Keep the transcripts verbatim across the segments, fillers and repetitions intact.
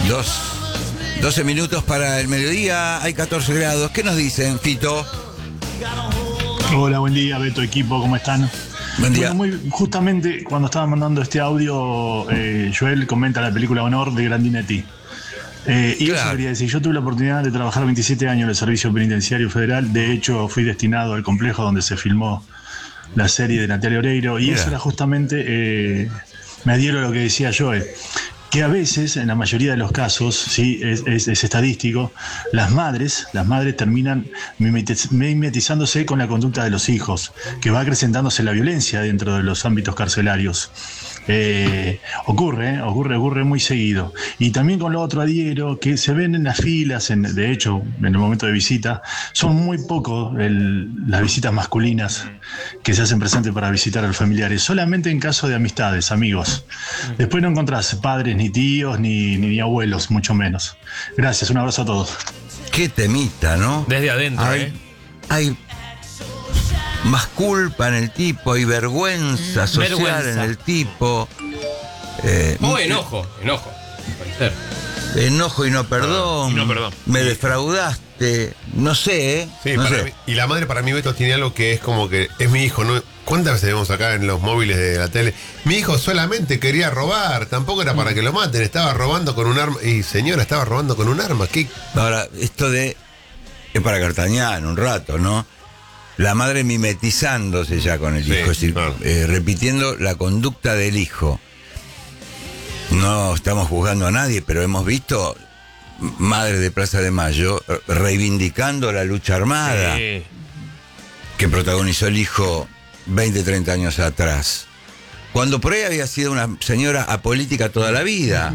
Dos, doce minutos para el mediodía, hay catorce grados. ¿Qué nos dicen, Fito? Hola, buen día, Beto, equipo, ¿cómo están? Buen día. Bueno, muy, justamente cuando estaba mandando este audio, eh, Joel comenta la película Honor de Grandinetti. Eh, y Claro. eso quería decir, yo tuve la oportunidad de trabajar veintisiete años en el Servicio Penitenciario Federal. De hecho, fui destinado al complejo donde se filmó la serie de Natalia Oreiro. Y Mira. eso era justamente, eh, me adhiero a lo que decía Joel, que a veces, en la mayoría de los casos, sí, es, es, es estadístico, las madres, las madres terminan mimetiz- mimetizándose con la conducta de los hijos, que va acrecentándose la violencia dentro de los ámbitos carcelarios. Eh, ocurre, ¿eh? ocurre, ocurre muy seguido. Y también con lo otro adhiero, que se ven en las filas, en, de hecho, en el momento de visita, son muy pocos las visitas masculinas que se hacen presentes para visitar a los familiares, solamente en caso de amistades, amigos. Después no encontrás padres, ni tíos, ni, ni, ni abuelos, mucho menos. Gracias, un abrazo a todos. Qué temita, ¿no? Desde adentro, hay, ¿eh? hay más culpa en el tipo, hay vergüenza social Vergüenza. en el tipo. Eh, O enojo, enojo. Puede ser. Enojo y no perdón. Y no perdón. Me defraudaste. No sé, ¿eh? Sí, no para sé. mí- y la madre para mí, Beto, tiene algo que es como que es mi hijo, ¿no? ¿Cuántas veces vemos acá en los móviles de la tele? Mi hijo solamente quería robar, tampoco era para que lo maten, estaba robando con un arma. Y señora, estaba robando con un arma. ¿Qué? Ahora, esto de. Es para Cartañán un rato, ¿no? La madre mimetizándose ya con el Sí, hijo, es decir, claro. eh, repitiendo la conducta del hijo. No estamos juzgando a nadie, pero hemos visto madres de Plaza de Mayo eh, reivindicando la lucha armada Sí. que protagonizó el hijo veinte, treinta años atrás. Cuando por ahí había sido una señora apolítica toda la vida.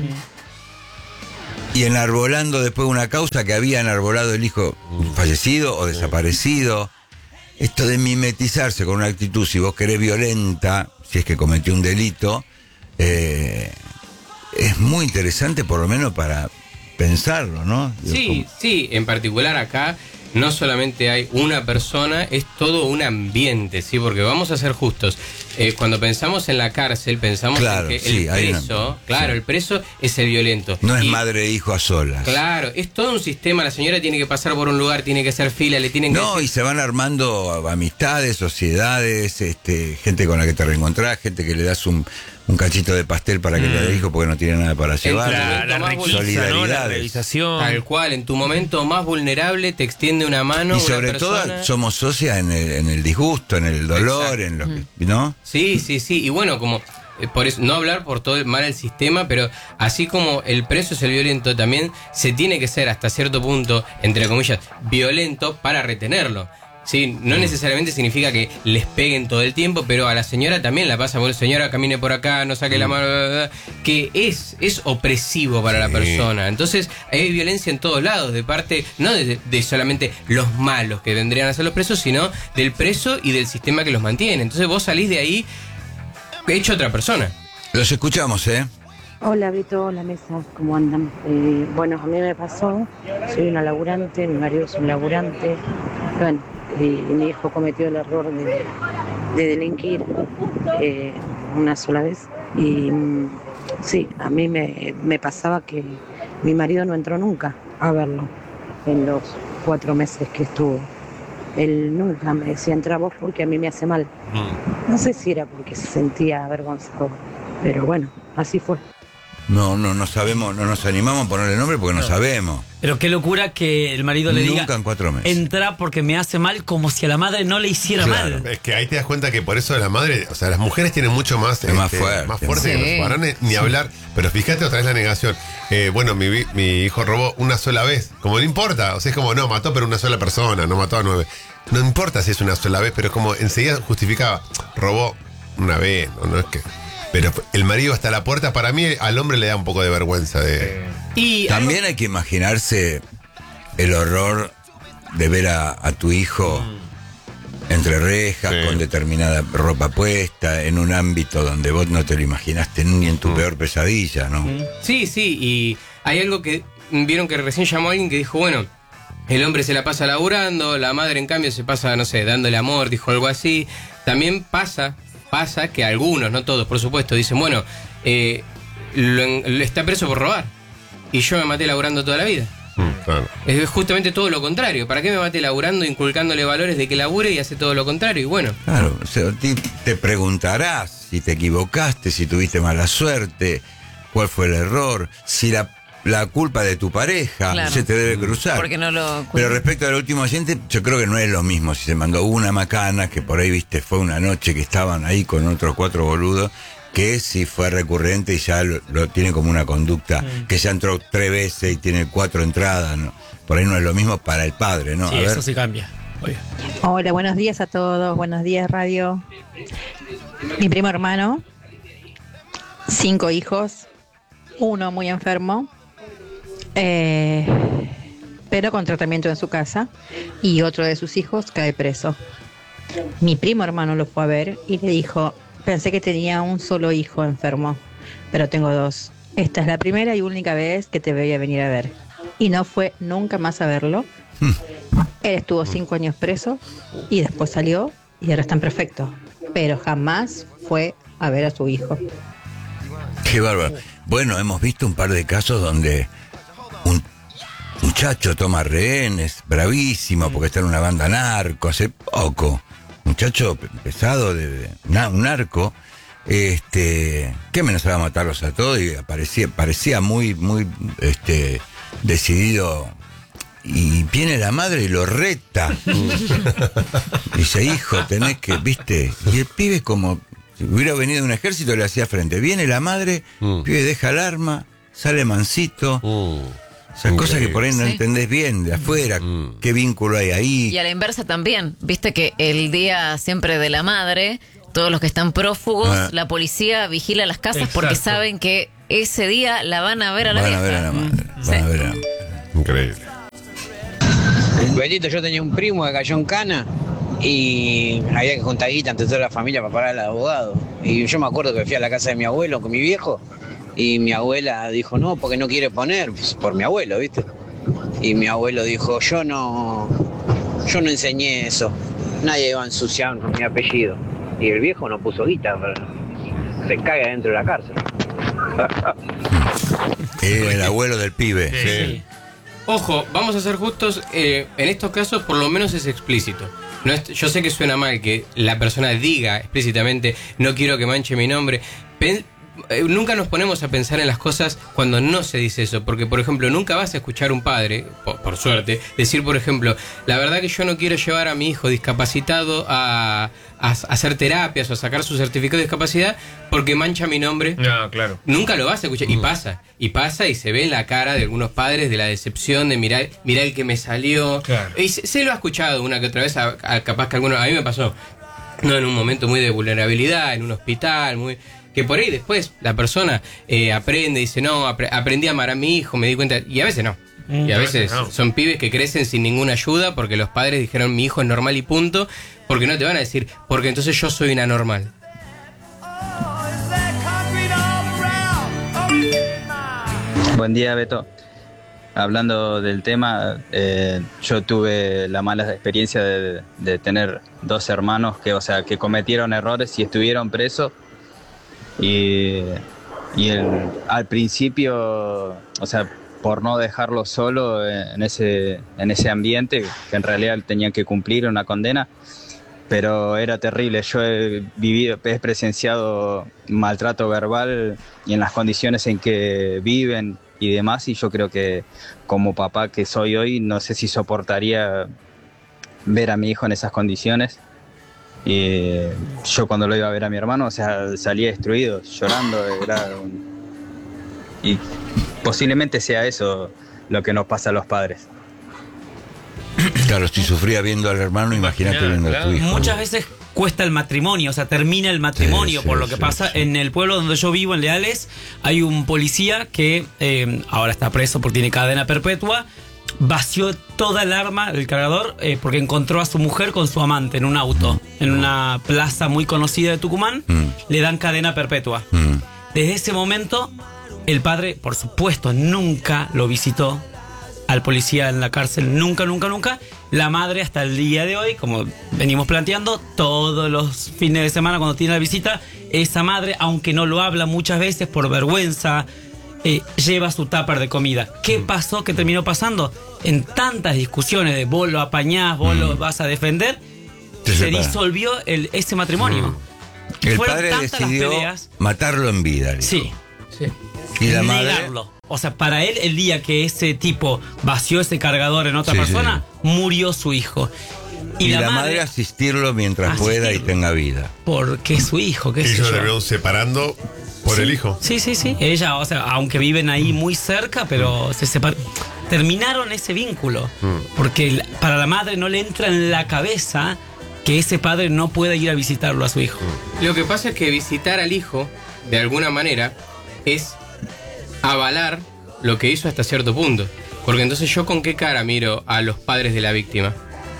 Y enarbolando después una causa que había enarbolado el hijo fallecido o desaparecido. Esto de mimetizarse con una actitud, si vos querés violenta, si es que cometió un delito, eh, es muy interesante por lo menos para pensarlo, ¿no? Sí, sí, en particular acá no solamente hay una persona, es todo un ambiente, ¿sí? Porque vamos a ser justos. Eh, cuando pensamos en la cárcel, pensamos Claro, en que sí, el hay una- preso, claro, sí. el preso es el violento. No es Y- madre e hijo a solas. Claro, es todo un sistema, la señora tiene que pasar por un lugar, tiene que hacer fila, le tienen que No, decir- y se van armando amistades, sociedades, este, gente con la que te reencontrás, gente que le das un, un cachito de pastel para que le dé hijo porque no tiene nada para llevar. la- La, la Más requisa, ¿no? La solidaridades. realización. Tal cual, en tu momento más vulnerable te extiende una mano Y una sobre persona. todo somos socias en el, en el disgusto, en el dolor, en lo que, ¿no? Sí, sí, sí. Y bueno, como eh, por eso, no hablar por todo el mal el sistema, pero así como el preso es el violento, también se tiene que ser hasta cierto punto, entre comillas, violento para retenerlo. Sí, no necesariamente significa que les peguen todo el tiempo, pero a la señora también la pasa, bueno, señora, camine por acá, no saque la mano, bla, bla, bla, que es, es opresivo para la Sí. persona. Entonces, hay violencia en todos lados, de parte, no de, de solamente los malos que vendrían a ser los presos, sino del preso y del sistema que los mantiene. Entonces, vos salís de ahí hecho otra persona. Los escuchamos, ¿eh? Hola, Vito, hola, mesa, ¿cómo andan? Eh, bueno, a mí me pasó, soy una laburante, mi marido es un laburante, bueno, y mi hijo cometió el error de, de delinquir eh, una sola vez. Y mm, sí, a mí me, me pasaba que mi marido no entró nunca a verlo en los cuatro meses que estuvo. Él nunca me decía, entra vos porque a mí me hace mal. No sé si era porque se sentía avergonzado, pero bueno, así fue. No, no, no sabemos, no nos animamos a ponerle nombre porque no, sabemos. Pero qué locura que el marido le Nunca diga, en cuatro meses. entra porque me hace mal, como si a la madre no le hiciera Claro. mal. Es que ahí te das cuenta que por eso la madre, o sea, las mujeres tienen mucho más, Es más fuerte. más fuerte Sí. que los varones, ni hablar. Pero fíjate otra vez la negación. Eh, bueno, mi, vi- mi hijo robó una sola vez. Como no importa, o sea, es como, no, mató pero una sola persona, no mató a nueve. No importa si es una sola vez, pero es como enseguida justificaba, robó una vez, no, no es que. Pero el marido hasta la puerta, para mí al hombre le da un poco de vergüenza de. Y También hay que imaginarse el horror de ver a, a tu hijo entre rejas, Sí. con determinada ropa puesta, en un ámbito donde vos no te lo imaginaste ni en tu Mm. peor pesadilla, ¿no? sí, sí, y hay algo que vieron que recién llamó a alguien que dijo, bueno, el hombre se la pasa laburando, la madre en cambio se pasa, no sé, dándole amor, dijo algo así. También pasa, pasa que algunos, no todos, por supuesto, dicen, bueno, eh, lo en- lo está preso por robar. y yo me maté laburando toda la vida. Mm, claro. Es justamente todo lo contrario. ¿Para qué me maté laburando, inculcándole valores de que labure y hace todo lo contrario? Y bueno. Claro, o sea, te, te preguntarás si te equivocaste, si tuviste mala suerte, cuál fue el error, si la, la culpa de tu pareja Claro. se te debe cruzar. Porque no lo... Pero respecto al último oyente, yo creo que no es lo mismo si se mandó una macana, que por ahí, viste, fue una noche que estaban ahí con otros cuatro boludos, que si fue recurrente y ya lo, lo tiene como una conducta, mm. que ya entró tres veces y tiene cuatro entradas, ¿no? Por ahí no es lo mismo para el padre, ¿no? Sí, a ver. eso sí cambia. Oye. Hola, buenos días a todos, buenos días radio. Mi primo hermano, cinco hijos, uno muy enfermo, eh, pero con tratamiento en su casa, y otro de sus hijos cae preso. Mi primo hermano lo fue a ver y le dijo: pensé que tenía un solo hijo enfermo, pero tengo dos. Esta es la primera y única vez que te voy a venir a ver. Y no fue nunca más a verlo. Él estuvo cinco años preso y después salió y ahora está perfecto. Pero jamás fue a ver a su hijo. Qué bárbaro. Bueno, hemos visto un par de casos donde un muchacho toma rehenes, bravísimo, porque está en una banda narco, hace poco. Muchacho pesado, de, de un narco, este, que amenazaba a matarlos a todos y parecía, parecía muy, muy este, decidido. Y viene la madre y lo reta. Dice: hijo, tenés que, viste. Y el pibe, como si hubiera venido de un ejército, le hacía frente. Viene la madre, mm. el pibe deja el arma, sale mansito. Mm. Esas okay. cosas que por ahí no sí. entendés bien de afuera, mm. qué vínculo hay ahí. Y a la inversa también, viste que el día siempre de la madre, todos los que están prófugos, ah. la policía vigila las casas. Exacto. Porque saben que ese día la van a ver a la van vieja. A ver a la madre, mm. van sí. a ver a la madre. Increíble. Betito, yo tenía un primo que cayó en cana y había que juntar guita ante toda la familia para pagar al abogado. Y yo me acuerdo que fui a la casa de mi abuelo con mi viejo. Y mi abuela dijo: no, porque no quiere poner, pues, por mi abuelo, ¿viste? Y mi abuelo dijo: yo no yo no enseñé eso, nadie iba a ensuciar con mi apellido. Y el viejo no puso guita, se caga dentro de la cárcel. El abuelo del pibe. Sí. Sí. Ojo, vamos a ser justos, eh, en estos casos por lo menos es explícito. No es, yo sé que suena mal que la persona diga explícitamente: no quiero que manche mi nombre. Pen, Nunca nos ponemos a pensar en las cosas cuando no se dice eso, porque por ejemplo nunca vas a escuchar un padre, por, por suerte, decir por ejemplo: la verdad que yo no quiero llevar a mi hijo discapacitado a, a, a hacer terapias o a sacar su certificado de discapacidad porque mancha mi nombre. No, claro. Nunca lo vas a escuchar, y pasa, y pasa y se ve en la cara de algunos padres de la decepción de mirar, mirar el que me salió. Claro. Y se, se lo ha escuchado una que otra vez, a, a, capaz que alguno, a mí me pasó, no, en un momento muy de vulnerabilidad, en un hospital, muy... que por ahí después la persona eh, aprende y dice: no, ap- aprendí a amar a mi hijo, me di cuenta, y a veces no. Mm, y a veces no. Son pibes que crecen sin ninguna ayuda porque los padres dijeron: mi hijo es normal y punto, porque no te van a decir: porque entonces yo soy una normal. Buen día, Beto. Hablando del tema, eh, yo tuve la mala experiencia de, de tener dos hermanos que, o sea, que cometieron errores y estuvieron presos. Y, y el, al principio, o sea, por no dejarlo solo en ese, en ese ambiente, que en realidad tenían que cumplir una condena, pero era terrible. Yo he vivido, he presenciado maltrato verbal y en las condiciones en que viven y demás, y yo creo que como papá que soy hoy, no sé si soportaría ver a mi hijo en esas condiciones. Y yo cuando lo iba a ver a mi hermano, o sea, salía destruido, llorando, era un... y posiblemente sea eso lo que nos pasa a los padres. Claro, si sufría viendo al hermano, imagínate claro, viendo claro. a tu hijo. Muchas veces cuesta el matrimonio, o sea, termina el matrimonio sí, por sí, lo que sí, pasa. Sí. En el pueblo donde yo vivo, en Leales, hay un policía que eh, ahora está preso porque tiene cadena perpetua. Vació toda el arma del cargador eh, porque encontró a su mujer con su amante en un auto, mm. en una plaza muy conocida de Tucumán. Mm. Le dan cadena perpetua. Mm. Desde ese momento, el padre, por supuesto, nunca lo visitó al policía en la cárcel, nunca, nunca, nunca. La madre hasta el día de hoy, como venimos planteando, todos los fines de semana cuando tiene la visita, esa madre, aunque no lo habla muchas veces por vergüenza, eh, lleva su tupper de comida. ¿Qué pasó? ¿Qué terminó pasando? En tantas discusiones de vos lo apañás, vos mm. lo vas a defender, se, se disolvió el, ese matrimonio. Mm. El padre decidió peleas, matarlo en vida. Sí. sí. Y la madre... Negarlo. O sea, para él, el día que ese tipo vació ese cargador en otra sí, persona, sí. murió su hijo. Y, y la, la madre, madre asistirlo mientras asistirlo. pueda y tenga vida. Porque es su hijo, qué sé yo. Ellos debieron separando por sí. el hijo. Sí, sí, sí. Ella, o sea, aunque viven ahí muy cerca, pero se separan. Terminaron ese vínculo. Mm. Porque para la madre no le entra en la cabeza que ese padre no pueda ir a visitarlo a su hijo. Mm. Lo que pasa es que visitar al hijo, de alguna manera, es avalar lo que hizo hasta cierto punto. Porque entonces yo con qué cara miro a los padres de la víctima,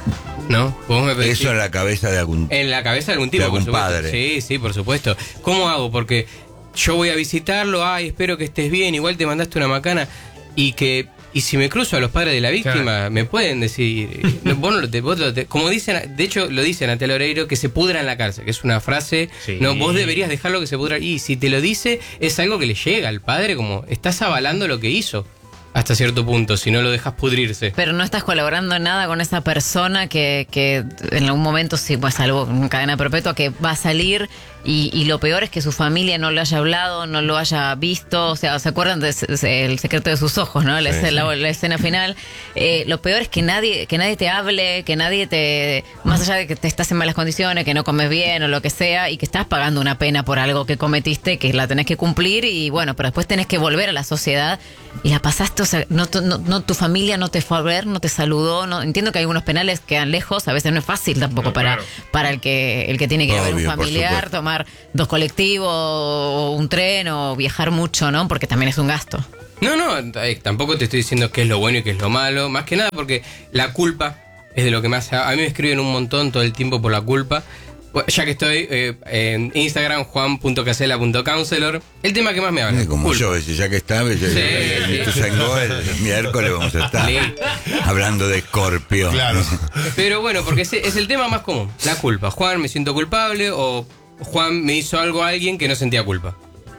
¿no? ¿Vos me pedís? Eso en la cabeza de algún En la cabeza de algún tipo, de algún por supuesto. padre. Sí, sí, por supuesto. ¿Cómo hago? Porque yo voy a visitarlo, ay, espero que estés bien, igual te mandaste una macana. Y que y si me cruzo a los padres de la víctima, claro. me pueden decir, no, vos no lo te, vos lo te, como dicen, de hecho lo dicen ante el Oreiro, que se pudra en la cárcel, que es una frase, sí. no, vos deberías dejarlo que se pudra. Y si te lo dice, es algo que le llega al padre, como estás avalando lo que hizo. Hasta cierto punto, si no lo dejas pudrirse. Pero no estás colaborando en nada con esa persona que, que en algún momento, sí, pues algo en cadena perpetua, que va a salir y, y lo peor es que su familia no lo haya hablado, no lo haya visto. O sea, ¿se acuerdan del de, El secreto de sus ojos, no? La, sí, escena, sí. la escena final. Eh, lo peor es que nadie, que nadie te hable, que nadie te... Más allá de que te estás en malas condiciones, que no comes bien o lo que sea, y que estás pagando una pena por algo que cometiste, que la tenés que cumplir y bueno, pero después tenés que volver a la sociedad y la pasaste. O sea, no, no, no, tu familia no te fue a ver, no te saludó. No, entiendo que algunos penales quedan lejos, a veces no es fácil tampoco no, para, claro. para el que el que tiene que ir a ver un familiar, tomar dos colectivos, o un tren, o viajar mucho, ¿no? Porque también es un gasto. No, no, eh, tampoco te estoy diciendo qué es lo bueno y qué es lo malo, más que nada porque la culpa es de lo que más... A mí me escriben un montón todo el tiempo por la culpa. Ya que estoy eh, en Instagram, juan punto casela punto counselor, el tema que más me habla. Sí, como culpa. Yo, ya que está, sí, sí, sí. el miércoles vamos a estar sí. hablando de Escorpio. Claro. Pero bueno, porque es, es el tema más común, la culpa. Juan, me siento culpable, o Juan me hizo algo a alguien que no sentía culpa.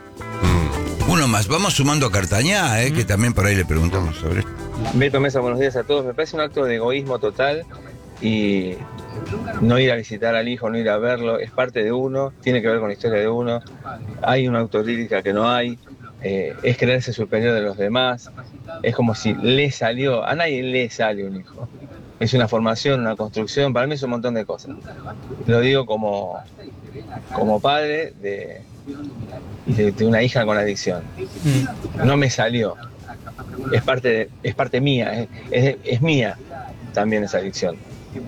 Mm. Uno más, vamos sumando a Cartañá, eh, mm. que también por ahí le preguntamos sobre esto. Beto Mesa, buenos días a todos. Me parece un acto de egoísmo total y no ir a visitar al hijo, no ir a verlo, es parte de uno, tiene que ver con la historia de uno. Hay una autocrítica que no hay, eh, es creerse superior de los demás, es como si le salió, a nadie le sale un hijo. Es una formación, una construcción, para mí es un montón de cosas. Lo digo como, como padre de, de, de una hija con adicción. No me salió, es parte, de, es parte mía, es, es, es mía también esa adicción.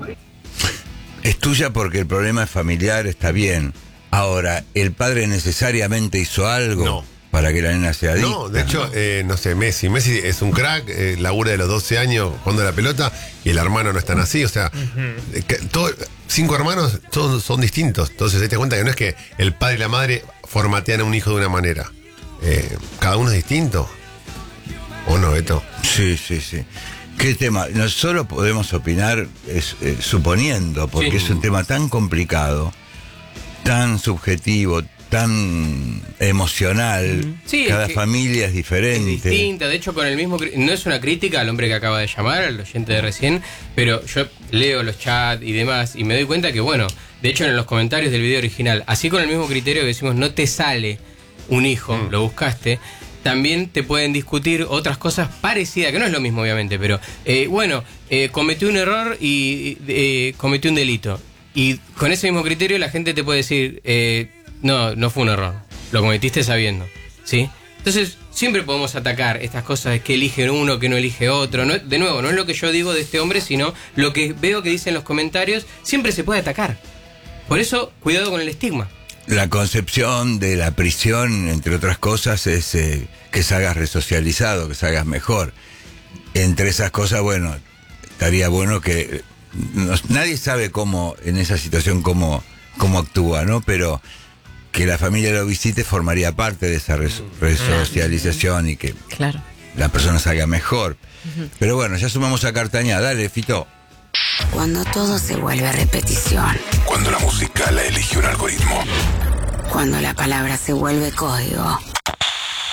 Es tuya porque el problema es familiar, está bien. Ahora, ¿el padre necesariamente hizo algo no. para que la nena sea adicta? No, de hecho, eh, no sé, Messi. Messi es un crack, eh, labura de los doce años jugando la pelota y el hermano no es tan así. O sea, uh-huh. que, todo, cinco hermanos, todos son distintos. Entonces, te das cuenta que no es que el padre y la madre formatean a un hijo de una manera. Eh, cada uno es distinto. ¿O no, Beto? Sí, sí, sí. ¿Qué tema? No solo podemos opinar es, eh, suponiendo, porque sí. es un tema tan complicado, tan subjetivo, tan emocional. Sí, cada es familia es diferente. Es distinta, de hecho con el mismo... No es una crítica al hombre que acaba de llamar, al oyente de recién, pero yo leo los chats y demás y me doy cuenta que, bueno, de hecho en los comentarios del video original, así con el mismo criterio que decimos, no te sale un hijo, mm. lo buscaste... También te pueden discutir otras cosas parecidas, que no es lo mismo obviamente, pero eh, bueno, eh, cometió un error y eh, cometió un delito. Y con ese mismo criterio la gente te puede decir, eh, no, no fue un error, lo cometiste sabiendo, ¿sí? Entonces siempre podemos atacar estas cosas de que elige uno, que no elige otro. No, de nuevo, no es lo que yo digo de este hombre, sino lo que veo que dicen los comentarios, siempre se puede atacar. Por eso, cuidado con el estigma. La concepción de la prisión, entre otras cosas, es eh, que salgas resocializado, que salgas mejor. Entre esas cosas, bueno, estaría bueno que... No, nadie sabe cómo, en esa situación, cómo, cómo actúa, ¿no? Pero que la familia lo visite formaría parte de esa res, resocialización y que claro. la persona salga mejor. Uh-huh. Pero bueno, ya sumamos a Cartañá. Dale, Fito. Cuando todo se vuelve repetición. Cuando la música la elige un algoritmo. Cuando la palabra se vuelve código.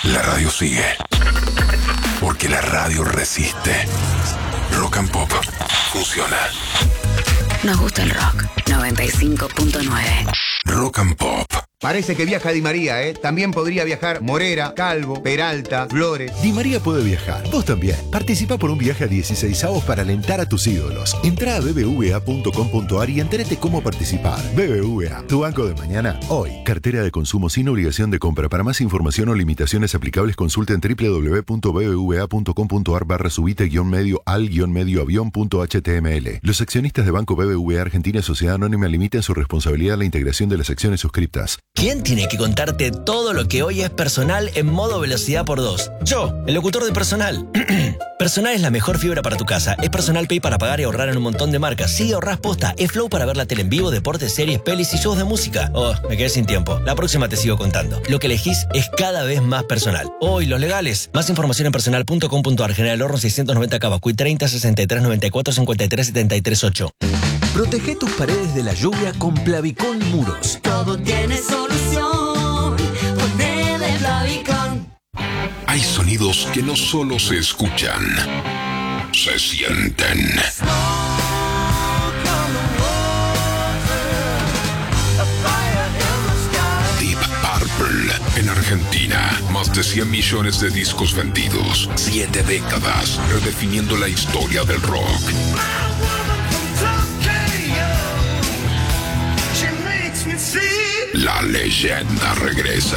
La radio sigue. Porque la radio resiste. Rock and Pop funciona. Nos gusta el rock. noventa y cinco punto nueve. Rock and Pop. Parece que viaja Di María, ¿eh? También podría viajar Morera, Calvo, Peralta, Flores. Di María puede viajar. Vos también. Participa por un viaje a dieciseisavos para alentar a tus ídolos. Entrá a b b v a punto com punto a r y entérate cómo participar. B B V A, tu banco de mañana, hoy. Cartera de consumo sin obligación de compra. Para más información o limitaciones aplicables, consulta en w w w punto b b v a punto com punto a r barra subite guión medio al guión medio avión punto h t m l. Los accionistas de Banco B B V A Argentina Sociedad Anónima limitan su responsabilidad a la integración de las acciones suscriptas. ¿Quién tiene que contarte todo lo que hoy es Personal en modo velocidad por dos? Yo, el locutor de Personal. Personal es la mejor fibra para tu casa. Es Personal Pay para pagar y ahorrar en un montón de marcas. Sí, ahorrás posta. Es Flow para ver la tele en vivo, deportes, series, pelis y shows de música. Oh, me quedé sin tiempo. La próxima te sigo contando. Lo que elegís es cada vez más personal. Oh, y los legales. Más información en personal punto com punto a r. General Horno seiscientos noventa Cavacuy treinta sesenta y tres noventa y cuatro cincuenta y tres setenta y tres ocho. Protege tus paredes de la lluvia con Plavicón Muros. Todo tiene solución. Ponele Plavicón. Hay sonidos que no solo se escuchan, se sienten. Deep Purple en Argentina. Más de cien millones de discos vendidos. Siete décadas redefiniendo la historia del rock. La leyenda regresa.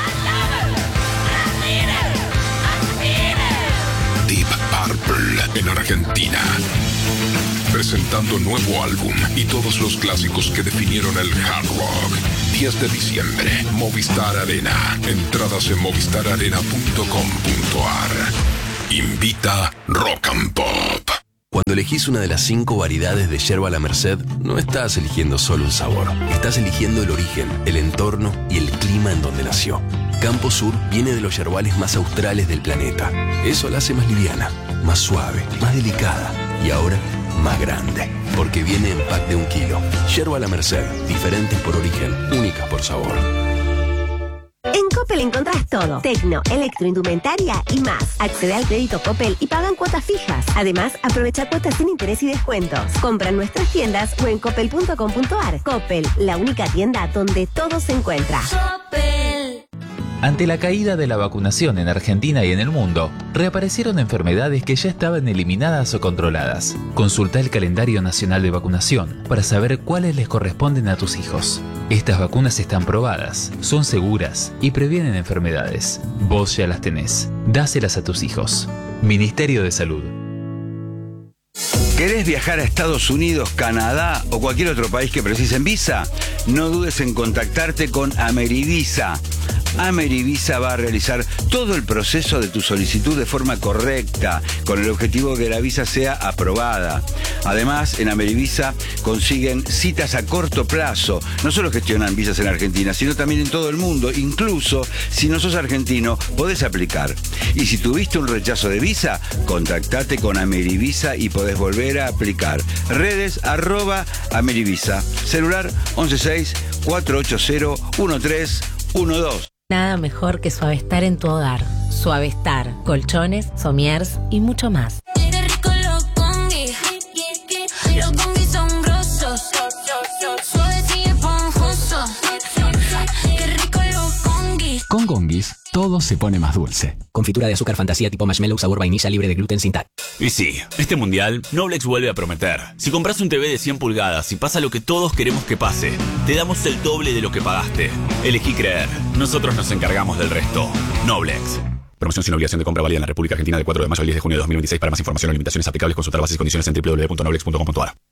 Deep Purple en Argentina. Presentando nuevo álbum y todos los clásicos que definieron el hard rock. diez de diciembre, Movistar Arena. Entradas en movistar arena punto com punto a r. Invita Rock and Pop. Cuando elegís una de las cinco variedades de yerba La Merced, no estás eligiendo solo un sabor. Estás eligiendo el origen, el entorno y el clima en donde nació. Campo Sur viene de los yerbales más australes del planeta. Eso la hace más liviana, más suave, más delicada y ahora más grande. Porque viene en pack de un kilo. Yerba La Merced, diferentes por origen, únicas por sabor. En Coppel encontrás todo. Tecno, electroindumentaria y más. Accede al crédito Coppel y pagan cuotas fijas. Además, aprovecha cuotas sin interés y descuentos. Compra en nuestras tiendas o en coppel punto com punto a r. Coppel, la única tienda donde todo se encuentra. Coppel. Ante la caída de la vacunación en Argentina y en el mundo, reaparecieron enfermedades que ya estaban eliminadas o controladas. Consulta el calendario nacional de vacunación para saber cuáles les corresponden a tus hijos. Estas vacunas están probadas, son seguras y previenen enfermedades. Vos ya las tenés. Dáselas a tus hijos. Ministerio de Salud. ¿Querés viajar a Estados Unidos, Canadá o cualquier otro país que precisen visa? No dudes en contactarte con Amerivisa. Amerivisa va a realizar todo el proceso de tu solicitud de forma correcta, con el objetivo de que la visa sea aprobada. Además, en Amerivisa consiguen citas a corto plazo. No solo gestionan visas en Argentina, sino también en todo el mundo. Incluso, si no sos argentino, podés aplicar. Y si tuviste un rechazo de visa, contactate con Amerivisa y podés volver a aplicar. Redes, arroba Amerivisa. Celular once seis cuatro ocho cero uno tres uno dos. Nada mejor que Suavestar en tu hogar. Suavestar, colchones, somiers y mucho más. Qué rico los congis. Los congis son grosos. Suaves y esponjosos. Qué rico los congis. Con Gongis, todo se pone más dulce. Confitura de azúcar fantasía tipo marshmallow sabor vainilla libre de gluten sin tal. Y sí, este mundial, Noblex vuelve a prometer. Si compras un T V de cien pulgadas y pasa lo que todos queremos que pase, te damos el doble de lo que pagaste. Elegí creer. Nosotros nos encargamos del resto. Noblex. Promoción sin obligación de compra válida en la República Argentina del cuatro de mayo al diez de junio de dos mil veintiséis. Para más información o limitaciones aplicables, consultar bases y condiciones en w w w punto noblex punto com punto a r.